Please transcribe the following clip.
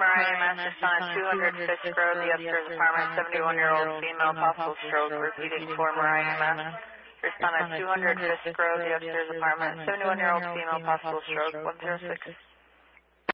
Mariah EMS, respond 200 Fisk Road, the upstairs apartment, 71-year-old female, possible stroke, repeating for Mariah EMS. Respond at 200 Fisk Road, the upstairs apartment, 71-year-old female, possible stroke, 106.